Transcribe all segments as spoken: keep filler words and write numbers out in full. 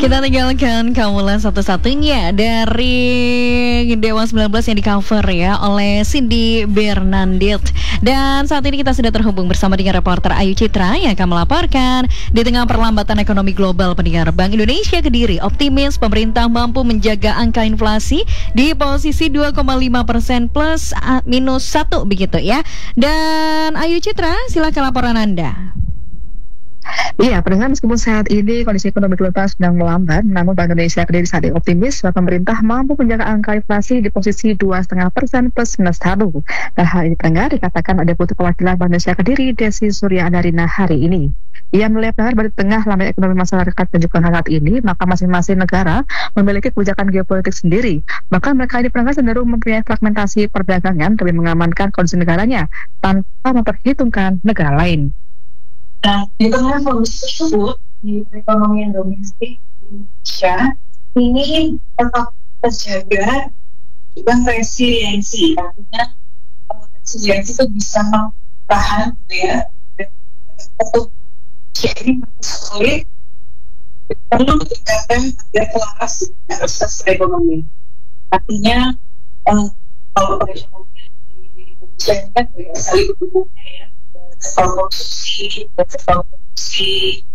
Kita tinggalkan Kamulan satu-satunya dari Dewa sembilan belas yang di cover ya oleh Cindy Bernandit. Dan saat ini kita sudah terhubung bersama dengan reporter Ayu Citra yang akan melaporkan di tengah perlambatan ekonomi global. Pendengar, Bank Indonesia Kediri optimis pemerintah mampu menjaga angka inflasi di posisi dua koma lima persen plus minus satu begitu ya. Dan Ayu Citra, silakan laporan Anda. Iya, pendengar, meskipun saat ini kondisi ekonomi global sedang melambat, namun Bank Indonesia Kediri saat ini optimis bahwa pemerintah mampu menjaga angka inflasi di posisi dua koma lima persen plus minus satu. Dan hal ini pendengar dikatakan ada Putri Perwakilan Bank Indonesia Kediri, Desi Surya Andarina hari ini. Ia melihat pendengar pada tengah lambat ekonomi masyarakat dan juga saat ini, maka masing-masing negara memiliki kebijakan geopolitik sendiri. Bahkan mereka ini pendengar cenderung mempunyai fragmentasi perdagangan demi mengamankan kondisi negaranya tanpa memperhitungkan negara lain. Nah, di tengah kondisi tersebut di perekonomian domestik Indonesia ini tetap terjaga juga resiliensi, artinya resiliensi itu bisa bertahan gitu ya. Untuk ini masih sulit, perlu ditingkatkan agar kelas akses ekonomi. Artinya eh, kalau perekonomian di Indonesia ini kan banyak sekali hubungannya ya. Sektor konsumsi, sektor produksi,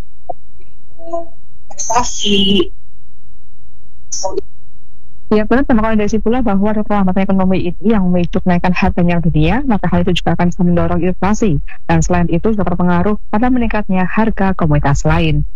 investasi. Ya, benar, terima kasih pula bahwa perlambatan ekonomi ini yang memicu kenaikan harga minyak dunia, maka hal itu juga akan bisa mendorong inflasi. Dan selain itu juga berpengaruh pada meningkatnya harga komoditas lain.